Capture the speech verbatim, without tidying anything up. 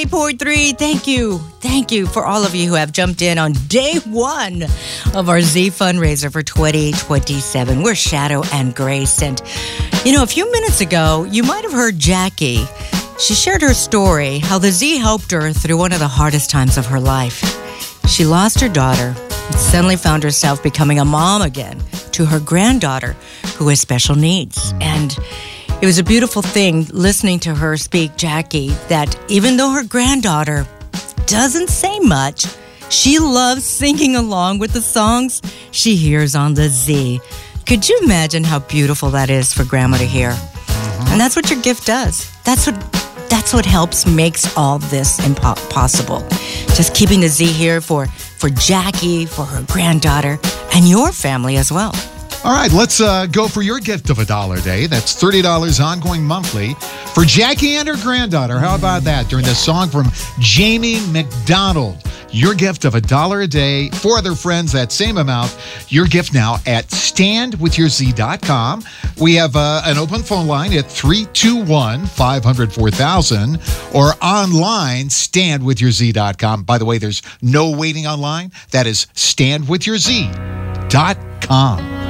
eight point three, thank you. Thank you for all of you who have jumped in on day one of our Z fundraiser for twenty twenty-seven. We're Shadow and Grace. And, you know, a few minutes ago, you might have heard Jackie. She shared her story, how the Z helped her through one of the hardest times of her life. She lost her daughter and suddenly found herself becoming a mom again to her granddaughter who has special needs. And it was a beautiful thing listening to her speak, Jackie, that even though her granddaughter doesn't say much, she loves singing along with the songs she hears on the Z. Could you imagine how beautiful that is for Grandma to hear? And that's what your gift does. That's what that's what helps, makes all this impo- possible. Just keeping the Z here for, for Jackie, for her granddaughter, and your family as well. All right, let's uh, go for your gift of a dollar a day. That's thirty dollars ongoing monthly for Jackie and her granddaughter. How about that? During this song from Jamie McDonald. Your gift of a dollar a day. Four other friends, that same amount. Your gift now at stand with your z dot com. We have uh, an open phone line at three two one, five zero four, four thousand or online, stand with your z dot com. By the way, there's no waiting online. That is stand with your z dot com.